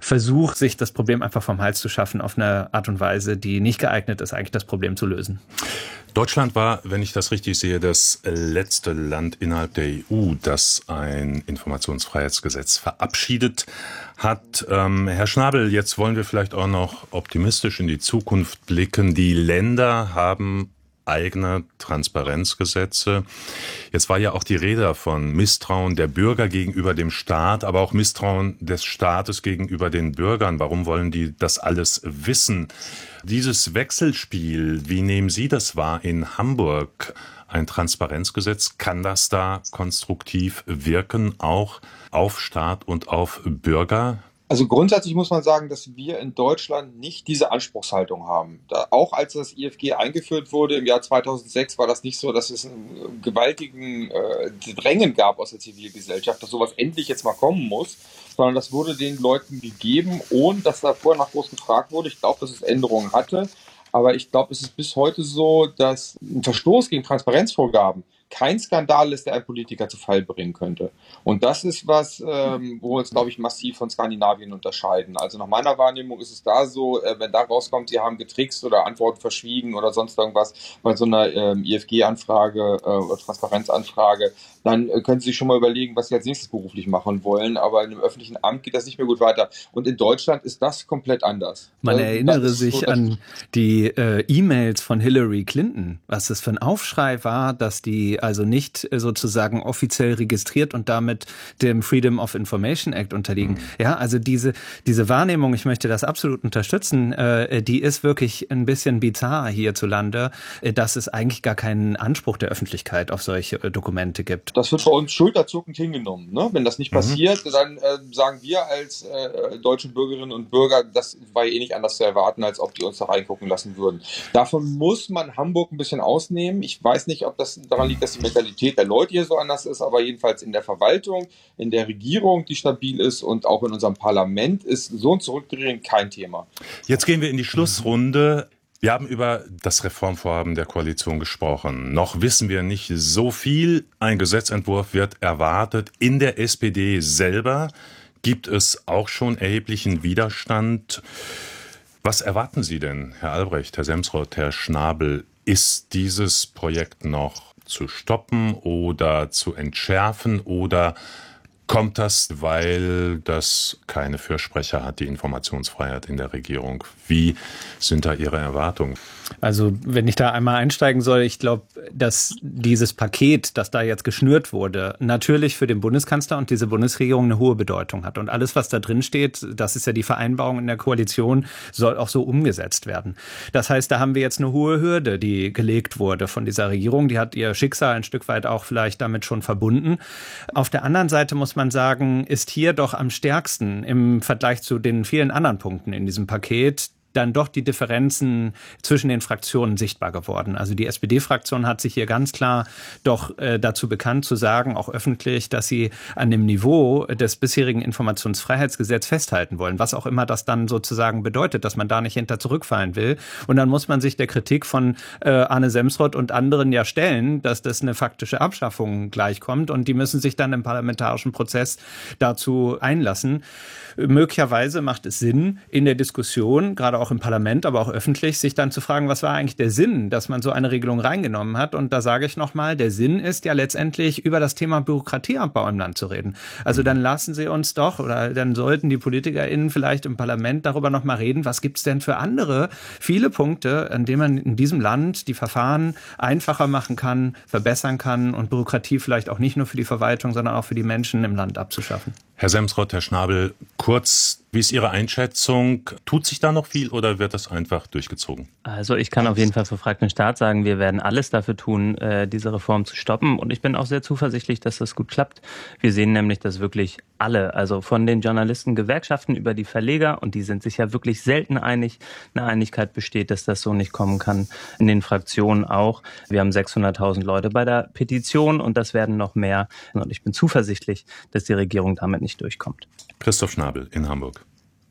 Versuch, sich das Problem einfach vom Hals zu schaffen auf eine Art und Weise, die nicht geeignet ist, eigentlich das Problem zu lösen. Deutschland war, wenn ich das richtig sehe, das letzte Land innerhalb der EU, das ein Informationsfreiheitsgesetz verabschiedet hat. Herr Schnabel, jetzt wollen wir vielleicht auch noch optimistisch in die Zukunft blicken. Die Länder haben eigene Transparenzgesetze. Jetzt war ja auch die Rede von Misstrauen der Bürger gegenüber dem Staat, aber auch Misstrauen des Staates gegenüber den Bürgern. Warum wollen die das alles wissen? Dieses Wechselspiel, wie nehmen Sie das wahr in Hamburg? Ein Transparenzgesetz, kann das da konstruktiv wirken, auch auf Staat und auf Bürger? Also grundsätzlich muss man sagen, dass wir in Deutschland nicht diese Anspruchshaltung haben. Auch als das IFG eingeführt wurde im Jahr 2006, war das nicht so, dass es einen gewaltigen Drängen gab aus der Zivilgesellschaft, dass sowas endlich jetzt mal kommen muss, sondern das wurde den Leuten gegeben, ohne dass da vorher nach groß gefragt wurde. Ich glaube, dass es Änderungen hatte, aber ich glaube, es ist bis heute so, dass ein Verstoß gegen Transparenzvorgaben kein Skandal ist, der einen Politiker zu Fall bringen könnte. Und das ist was, wo wir uns, glaube ich, massiv von Skandinavien unterscheiden. Also nach meiner Wahrnehmung ist es da so, wenn da rauskommt, sie haben getrickst oder Antworten verschwiegen oder sonst irgendwas bei so einer IFG-Anfrage oder Transparenzanfrage, dann können Sie sich schon mal überlegen, was Sie als nächstes beruflich machen wollen. Aber in einem öffentlichen Amt geht das nicht mehr gut weiter. Und in Deutschland ist das komplett anders. Man erinnere sich so, an die E-Mails von Hillary Clinton, was es für ein Aufschrei war, dass die also nicht sozusagen offiziell registriert und damit dem Freedom of Information Act unterliegen. Ja, also diese Wahrnehmung, ich möchte das absolut unterstützen, die ist wirklich ein bisschen bizarr hierzulande, dass es eigentlich gar keinen Anspruch der Öffentlichkeit auf solche Dokumente gibt. Das wird bei uns schulterzuckend hingenommen. Ne? Wenn das nicht passiert, dann sagen wir als deutsche Bürgerinnen und Bürger, das war eh nicht anders zu erwarten, als ob die uns da reingucken lassen würden. Davon muss man Hamburg ein bisschen ausnehmen. Ich weiß nicht, ob das daran liegt, dass die Mentalität der Leute hier so anders ist, aber jedenfalls in der Verwaltung, in der Regierung, die stabil ist und auch in unserem Parlament ist so ein Zurückdrehen kein Thema. Jetzt gehen wir in die Schlussrunde. Wir haben über das Reformvorhaben der Koalition gesprochen. Noch wissen wir nicht so viel. Ein Gesetzentwurf wird erwartet. In der SPD selber gibt es auch schon erheblichen Widerstand. Was erwarten Sie denn, Herr Albrecht, Herr Semsrott, Herr Schnabel? Ist dieses Projekt noch zu stoppen oder zu entschärfen oder kommt das, weil das keine Fürsprecher hat, die Informationsfreiheit in der Regierung? Wie sind da Ihre Erwartungen? Also wenn ich da einmal einsteigen soll, ich glaube, dass dieses Paket, das da jetzt geschnürt wurde, natürlich für den Bundeskanzler und diese Bundesregierung eine hohe Bedeutung hat. Und alles, was da drin steht, das ist ja die Vereinbarung in der Koalition, soll auch so umgesetzt werden. Das heißt, da haben wir jetzt eine hohe Hürde, die gelegt wurde von dieser Regierung. Die hat ihr Schicksal ein Stück weit auch vielleicht damit schon verbunden. Auf der anderen Seite muss man sagen, ist hier doch am stärksten im Vergleich zu den vielen anderen Punkten in diesem Paket dann doch die Differenzen zwischen den Fraktionen sichtbar geworden. Also die SPD-Fraktion hat sich hier ganz klar doch dazu bekannt zu sagen, auch öffentlich, dass sie an dem Niveau des bisherigen Informationsfreiheitsgesetzes festhalten wollen, was auch immer das dann sozusagen bedeutet, dass man da nicht hinter zurückfallen will. Und dann muss man sich der Kritik von Arne Semsrott und anderen ja stellen, dass das eine faktische Abschaffung gleichkommt und die müssen sich dann im parlamentarischen Prozess dazu einlassen. Möglicherweise macht es Sinn, in der Diskussion, gerade auch im Parlament, aber auch öffentlich, sich dann zu fragen, was war eigentlich der Sinn, dass man so eine Regelung reingenommen hat? Und da sage ich nochmal, der Sinn ist ja letztendlich, über das Thema Bürokratieabbau im Land zu reden. Also dann lassen Sie uns doch, oder dann sollten die PolitikerInnen vielleicht im Parlament darüber nochmal reden, was gibt es denn für andere, viele Punkte, an denen man in diesem Land die Verfahren einfacher machen kann, verbessern kann und Bürokratie vielleicht auch nicht nur für die Verwaltung, sondern auch für die Menschen im Land abzuschaffen. Herr Semsrott, Herr Schnabel, kurz, wie ist Ihre Einschätzung? Tut sich da noch viel oder wird das einfach durchgezogen? Also ich kann auf jeden Fall für Frag den Staat sagen, wir werden alles dafür tun, diese Reform zu stoppen. Und ich bin auch sehr zuversichtlich, dass das gut klappt. Wir sehen nämlich, dass wirklich alle, also von den Journalistengewerkschaften über die Verleger, und die sind sich ja wirklich selten einig, eine Einigkeit besteht, dass das so nicht kommen kann. In den Fraktionen auch. Wir haben 600.000 Leute bei der Petition und das werden noch mehr. Und ich bin zuversichtlich, dass die Regierung damit nicht durchkommt. Christoph Schnabel in Hamburg.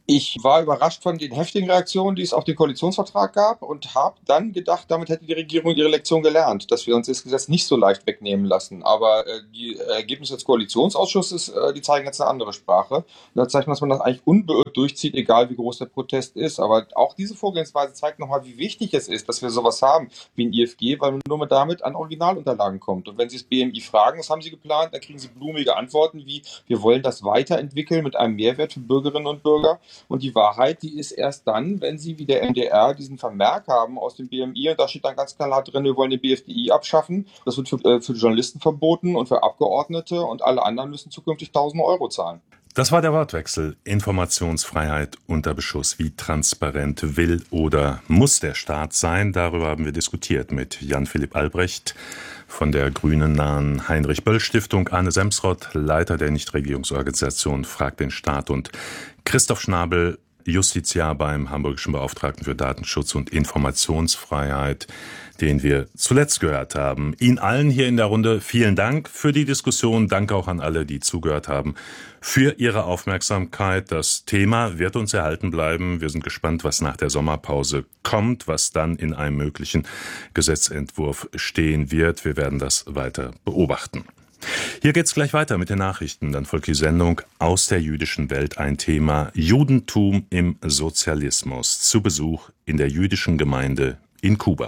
Ich war überrascht von den heftigen Reaktionen, die es auf den Koalitionsvertrag gab und habe dann gedacht, damit hätte die Regierung ihre Lektion gelernt, dass wir uns das Gesetz nicht so leicht wegnehmen lassen. Aber die Ergebnisse des Koalitionsausschusses, die zeigen jetzt eine andere Sprache. Und da zeigt man, dass man das eigentlich unbeirrt durchzieht, egal wie groß der Protest ist. Aber auch diese Vorgehensweise zeigt nochmal, wie wichtig es ist, dass wir sowas haben wie ein IFG, weil man nur damit an Originalunterlagen kommt. Und wenn Sie das BMI fragen, was haben Sie geplant, dann kriegen Sie blumige Antworten wie, wir wollen das weiterentwickeln mit einem Mehrwert für Bürgerinnen und Bürger. Und die Wahrheit, die ist erst dann, wenn Sie wie der MDR diesen Vermerk haben aus dem BMI und da steht dann ganz klar drin, wir wollen den BFDI abschaffen. Das wird für Journalisten verboten und für Abgeordnete und alle anderen müssen zukünftig 1.000 Euro zahlen. Das war der Wortwechsel. Informationsfreiheit unter Beschuss. Wie transparent will oder muss der Staat sein? Darüber haben wir diskutiert mit Jan-Philipp Albrecht von der grünennahen Heinrich-Böll-Stiftung, Arne Semsrott, Leiter der Nichtregierungsorganisation Frag den Staat und Christoph Schnabel, Justiziar beim Hamburgischen Beauftragten für Datenschutz und Informationsfreiheit, den wir zuletzt gehört haben. Ihnen allen hier in der Runde vielen Dank für die Diskussion. Danke auch an alle, die zugehört haben, für Ihre Aufmerksamkeit. Das Thema wird uns erhalten bleiben. Wir sind gespannt, was nach der Sommerpause kommt, was dann in einem möglichen Gesetzentwurf stehen wird. Wir werden das weiter beobachten. Hier geht's gleich weiter mit den Nachrichten. Dann folgt die Sendung Aus der jüdischen Welt, ein Thema Judentum im Sozialismus. Zu Besuch in der jüdischen Gemeinde in Kuba.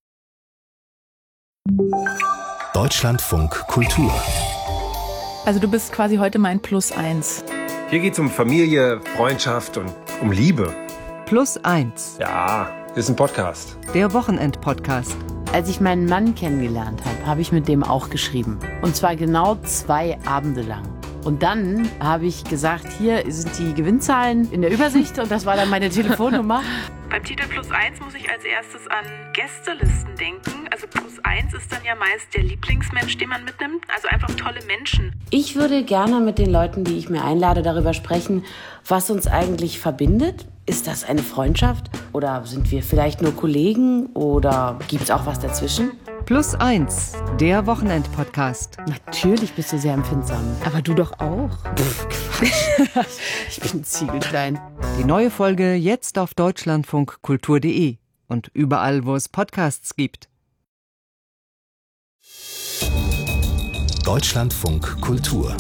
Deutschlandfunk Kultur. Also du bist quasi heute mein +1. Hier geht's um Familie, Freundschaft und um Liebe. +1. Ja, ist ein Podcast. Der Wochenend-Podcast. Als ich meinen Mann kennengelernt habe, habe ich mit dem auch geschrieben. Und zwar genau 2 Abende lang. Und dann habe ich gesagt, hier sind die Gewinnzahlen in der Übersicht und das war dann meine Telefonnummer. Beim Titel +1 muss ich als erstes an Gästelisten denken. Also +1 ist dann ja meist der Lieblingsmensch, den man mitnimmt. Also einfach tolle Menschen. Ich würde gerne mit den Leuten, die ich mir einlade, darüber sprechen, was uns eigentlich verbindet. Ist das eine Freundschaft? Oder sind wir vielleicht nur Kollegen? Oder gibt es auch was dazwischen? +1, der Wochenend-Podcast. Natürlich bist du sehr empfindsam. Aber du doch auch. Quatsch. Ich bin ziegelklein. Die neue Folge jetzt auf deutschlandfunkkultur.de und überall, wo es Podcasts gibt. Deutschlandfunk Kultur.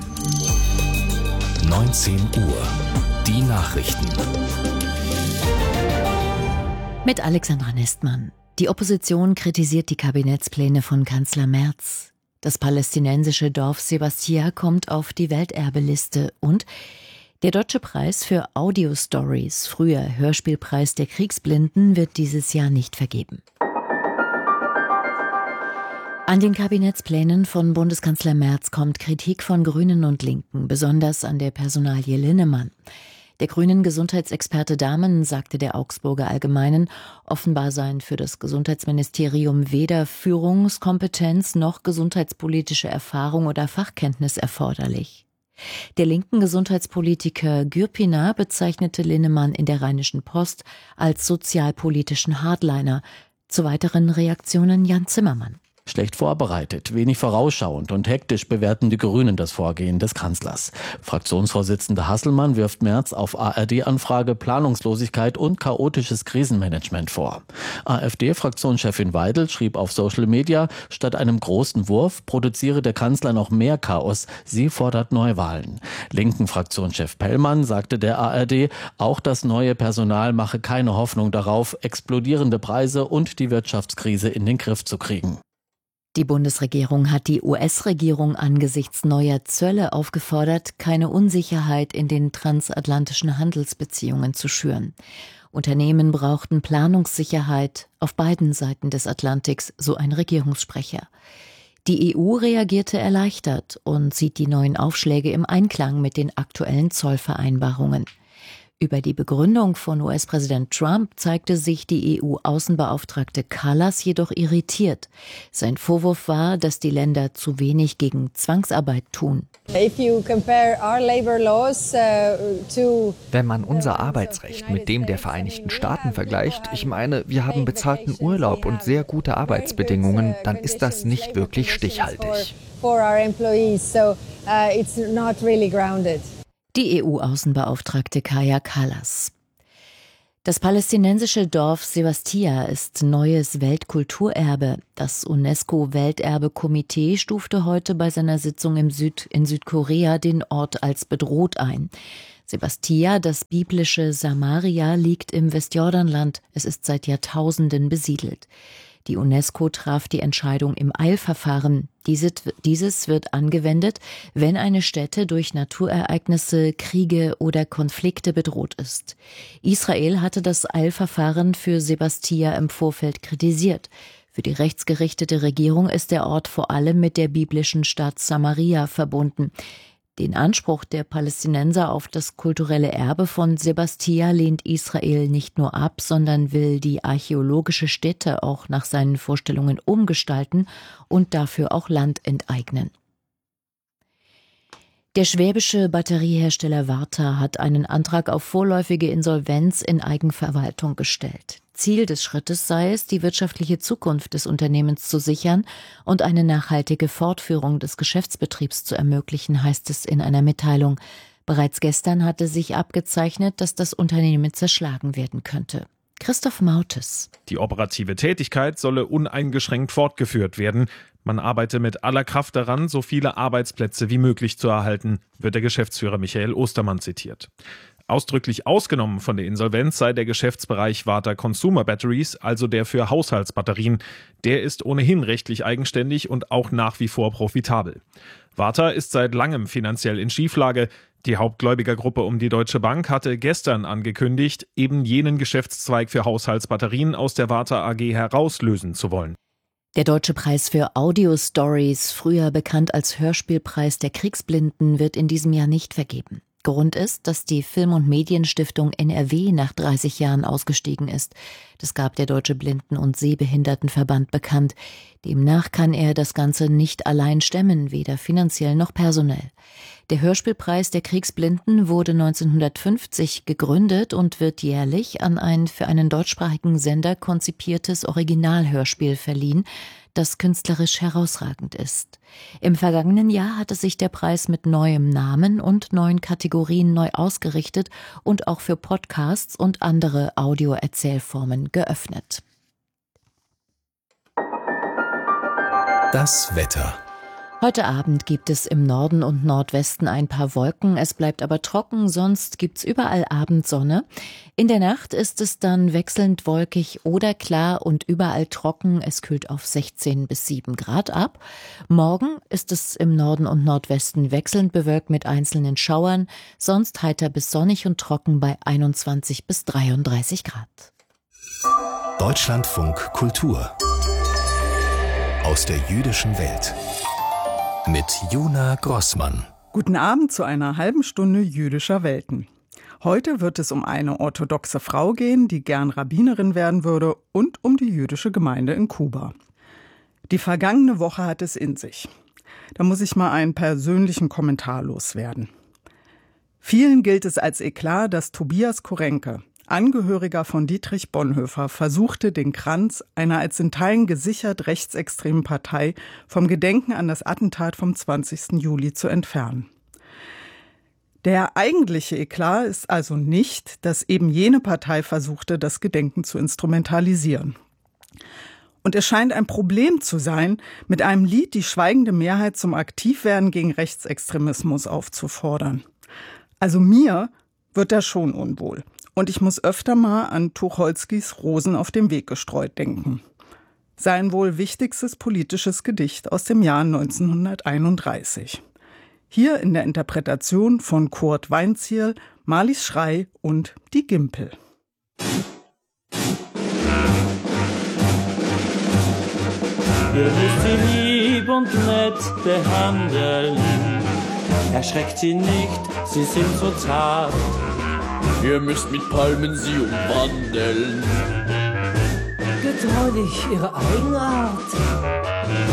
19 Uhr. Die Nachrichten. Mit Alexandra Nestmann. Die Opposition kritisiert die Kabinettspläne von Kanzler Merz. Das palästinensische Dorf Sebastia kommt auf die Welterbeliste und der Deutsche Preis für Audio-Stories, früher Hörspielpreis der Kriegsblinden, wird dieses Jahr nicht vergeben. An den Kabinettsplänen von Bundeskanzler Merz kommt Kritik von Grünen und Linken, besonders an der Personalie Linnemann. Der grünen Gesundheitsexperte Dahmen sagte der Augsburger Allgemeinen, offenbar seien für das Gesundheitsministerium weder Führungskompetenz noch gesundheitspolitische Erfahrung oder Fachkenntnis erforderlich. Der linken Gesundheitspolitiker Gürpina bezeichnete Linnemann in der Rheinischen Post als sozialpolitischen Hardliner. Zu weiteren Reaktionen Jan Zimmermann. Schlecht vorbereitet, wenig vorausschauend und hektisch bewerten die Grünen das Vorgehen des Kanzlers. Fraktionsvorsitzende Hasselmann wirft Merz auf ARD-Anfrage Planungslosigkeit und chaotisches Krisenmanagement vor. AfD-Fraktionschefin Weidel schrieb auf Social Media, statt einem großen Wurf produziere der Kanzler noch mehr Chaos. Sie fordert Neuwahlen. Linken Fraktionschef Pellmann sagte der ARD, auch das neue Personal mache keine Hoffnung darauf, explodierende Preise und die Wirtschaftskrise in den Griff zu kriegen. Die Bundesregierung hat die US-Regierung angesichts neuer Zölle aufgefordert, keine Unsicherheit in den transatlantischen Handelsbeziehungen zu schüren. Unternehmen brauchten Planungssicherheit auf beiden Seiten des Atlantiks, so ein Regierungssprecher. Die EU reagierte erleichtert und sieht die neuen Aufschläge im Einklang mit den aktuellen Zollvereinbarungen. Über die Begründung von US-Präsident Trump zeigte sich die EU-Außenbeauftragte Kallas jedoch irritiert. Sein Vorwurf war, dass die Länder zu wenig gegen Zwangsarbeit tun. Wenn man unser Arbeitsrecht mit dem der Vereinigten Staaten vergleicht, ich meine, wir haben bezahlten Urlaub und sehr gute Arbeitsbedingungen, dann ist das nicht wirklich stichhaltig. Die EU-Außenbeauftragte Kaja Kallas. Das palästinensische Dorf Sebastia ist neues Weltkulturerbe. Das UNESCO-Welterbe-Komitee stufte heute bei seiner Sitzung in Südkorea den Ort als bedroht ein. Sebastia, das biblische Samaria, liegt im Westjordanland. Es ist seit Jahrtausenden besiedelt. Die UNESCO traf die Entscheidung im Eilverfahren. Dieses wird angewendet, wenn eine Stätte durch Naturereignisse, Kriege oder Konflikte bedroht ist. Israel hatte das Eilverfahren für Sebastia im Vorfeld kritisiert. Für die rechtsgerichtete Regierung ist der Ort vor allem mit der biblischen Stadt Samaria verbunden. Den Anspruch der Palästinenser auf das kulturelle Erbe von Sebastia lehnt Israel nicht nur ab, sondern will die archäologische Stätte auch nach seinen Vorstellungen umgestalten und dafür auch Land enteignen. Der schwäbische Batteriehersteller Varta hat einen Antrag auf vorläufige Insolvenz in Eigenverwaltung gestellt. Ziel des Schrittes sei es, die wirtschaftliche Zukunft des Unternehmens zu sichern und eine nachhaltige Fortführung des Geschäftsbetriebs zu ermöglichen, heißt es in einer Mitteilung. Bereits gestern hatte sich abgezeichnet, dass das Unternehmen zerschlagen werden könnte. Christoph Mautes. Die operative Tätigkeit solle uneingeschränkt fortgeführt werden. Man arbeite mit aller Kraft daran, so viele Arbeitsplätze wie möglich zu erhalten, wird der Geschäftsführer Michael Ostermann zitiert. Ausdrücklich ausgenommen von der Insolvenz sei der Geschäftsbereich Varta Consumer Batteries, also der für Haushaltsbatterien. Der ist ohnehin rechtlich eigenständig und auch nach wie vor profitabel. Varta ist seit langem finanziell in Schieflage. Die Hauptgläubigergruppe um die Deutsche Bank hatte gestern angekündigt, eben jenen Geschäftszweig für Haushaltsbatterien aus der Varta AG herauslösen zu wollen. Der Deutsche Preis für Audio-Stories, früher bekannt als Hörspielpreis der Kriegsblinden, wird in diesem Jahr nicht vergeben. Grund ist, dass die Film- und Medienstiftung NRW nach 30 Jahren ausgestiegen ist. Das gab der Deutsche Blinden- und Sehbehindertenverband bekannt. Demnach kann er das Ganze nicht allein stemmen, weder finanziell noch personell. Der Hörspielpreis der Kriegsblinden wurde 1950 gegründet und wird jährlich an ein für einen deutschsprachigen Sender konzipiertes Originalhörspiel verliehen, das künstlerisch herausragend ist. Im vergangenen Jahr hatte sich der Preis mit neuem Namen und neuen Kategorien neu ausgerichtet und auch für Podcasts und andere Audioerzählformen geöffnet. Das Wetter. Heute Abend gibt es im Norden und Nordwesten ein paar Wolken, es bleibt aber trocken, sonst gibt's überall Abendsonne. In der Nacht ist es dann wechselnd wolkig oder klar und überall trocken, es kühlt auf 16 bis 7 Grad ab. Morgen ist es im Norden und Nordwesten wechselnd bewölkt mit einzelnen Schauern, sonst heiter bis sonnig und trocken bei 21 bis 33 Grad. Deutschlandfunk Kultur aus der jüdischen Welt. Mit Juna Grossmann. Guten Abend zu einer halben Stunde jüdischer Welten. Heute wird es um eine orthodoxe Frau gehen, die gern Rabbinerin werden würde, und um die jüdische Gemeinde in Kuba. Die vergangene Woche hat es in sich. Da muss ich mal einen persönlichen Kommentar loswerden. Vielen gilt es als Eklat, dass Tobias Korenke, Angehöriger von Dietrich Bonhoeffer, versuchte, den Kranz einer als in Teilen gesichert rechtsextremen Partei vom Gedenken an das Attentat vom 20. Juli zu entfernen. Der eigentliche Eklat ist also nicht, dass eben jene Partei versuchte, das Gedenken zu instrumentalisieren. Und es scheint ein Problem zu sein, mit einem Lied die schweigende Mehrheit zum Aktivwerden gegen Rechtsextremismus aufzufordern. Also mir wird da schon unwohl. Und ich muss öfter mal an Tucholskys Rosen auf dem Weg gestreut denken. Sein wohl wichtigstes politisches Gedicht aus dem Jahr 1931. Hier in der Interpretation von Kurt Weinzierl, Marlies Schrei und die Gimpel. Ihr müsst sie lieb und nett behandeln. Erschreckt sie nicht, sie sind so zart. Ihr müsst mit Palmen sie umwandeln. Getreulich ihrer Eigenart.